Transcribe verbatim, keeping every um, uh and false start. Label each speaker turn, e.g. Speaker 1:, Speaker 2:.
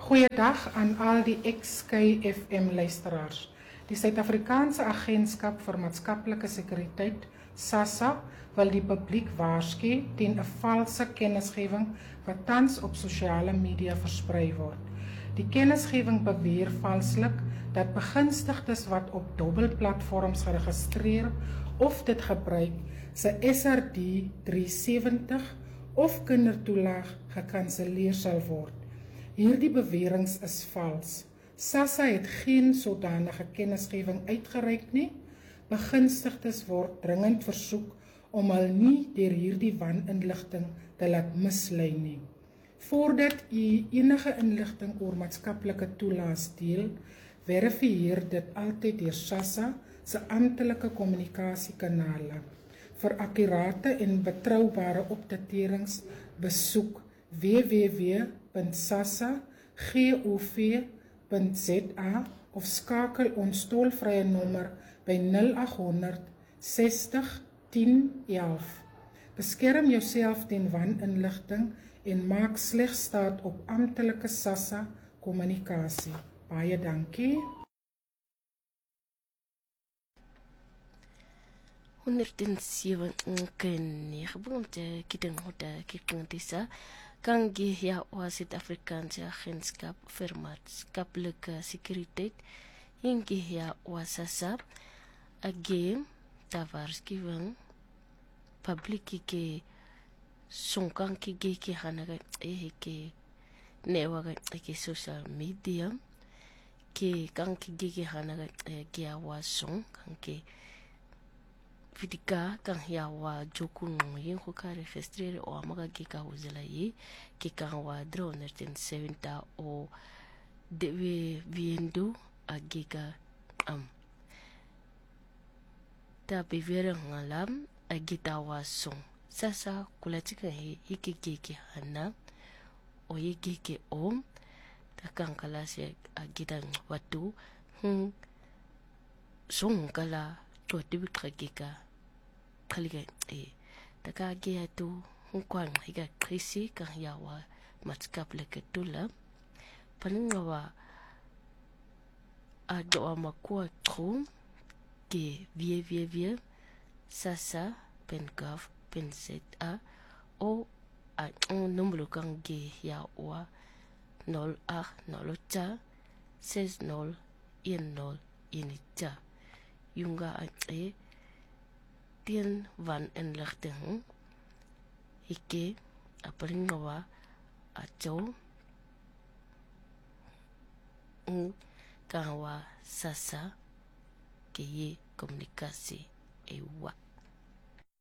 Speaker 1: Goeiedag aan al die X K F M luisteraars. Die Suid-Afrikaanse Agentskap vir Maatskaplike Sekuriteit, SASSA, wil die publiek waarsku teen 'n valse kennisgewing wat tans op sosiale media versprei word. Die kennisgewing beweer valslik dat begunstigdes wat op dubbelplatforms geregistreer of dit gebruik, se S R D drie sewentig of kindertoelaag gekanselleer sal word. Hierdie beweringe is vals. SASSA het geen sodanige kennisgewing uitgereik nie. Begunstigdes word dringend versoek om hul nie deur hierdie waninligting te laat mislei nie. Voordat u enige inligting oor maatskaplike toelaas deel, verifieer dit altyd deur SASSA se amptelike kommunikasiekanale. Vir akkurate en betroubare opdaterings besoek w w w punt sassa gov punt z a of skakel ons tolvrye nommer by nul agt honderd sestig tien elf. Beskerm jouself teen waninligting en maak slegs staat op amptelike SASSA kommunikasie. Baie dankie.
Speaker 2: honderdsewenennegentig kiteng hoda kiteng disa kangi ya wa Suid-Afrikaanse Agentskap vir Maatskaplike Sekuriteit hingi ya wa SASSA again tavarskiwang publiki ke songkang ki ge ki hanaga e ke newaga ke social media ke kang ki ge ki hanaga e ke wa song kang ke Vidika kang ya wa jokunong yin ko ka registrere o amaga ki ka uzela yi ki kang wa drone ten seventy o de we viendo a giga am ta bevere ngalam a gita wa song SASSA kulatika hi hiki giki hana o yi giki om ta kang kala se a gita watu hmm song kala to tibi kagika kaliga e taka gia tu hungkwang higa krisi kang yawa maatskaplike tula paningawa a doa makua tru ke w w w punt sassa punt gov punt z a o a numero kang ge yawa nol agt nol ses nol een nol een Junga e tien van inligting hike apringawa acho un kawa SASSA ke ye komunikasi ewa.